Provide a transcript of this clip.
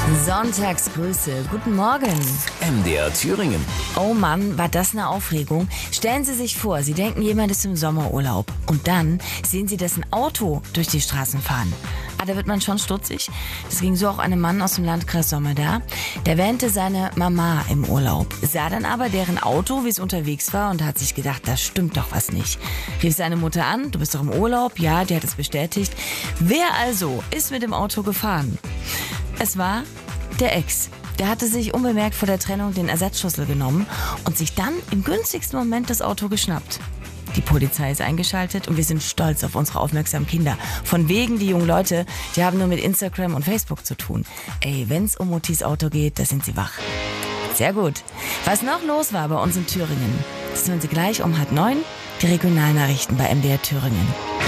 Sonntagsgrüße, guten Morgen. MDR Thüringen. Oh Mann, war das eine Aufregung. Stellen Sie sich vor, Sie denken, jemand ist im Sommerurlaub. Und dann sehen Sie dessen Auto durch die Straßen fahren. Da wird man schon stutzig. Das ging so auch einem Mann aus dem Landkreis Sommedar. Der wähnte seine Mama im Urlaub, sah dann aber deren Auto, wie es unterwegs war und hat sich gedacht, da stimmt doch was nicht. Rief seine Mutter an, du bist doch im Urlaub? Ja, die hat es bestätigt. Wer also ist mit dem Auto gefahren? Es war der Ex. Der hatte sich unbemerkt vor der Trennung den Ersatzschlüssel genommen und sich dann im günstigsten Moment das Auto geschnappt. Die Polizei ist eingeschaltet und wir sind stolz auf unsere aufmerksamen Kinder. Von wegen, die jungen Leute, die haben nur mit Instagram und Facebook zu tun. Ey, wenn's um Muttis Auto geht, da sind sie wach. Sehr gut. Was noch los war bei uns in Thüringen, das hören Sie gleich um 8:30, die Regionalnachrichten bei MDR Thüringen.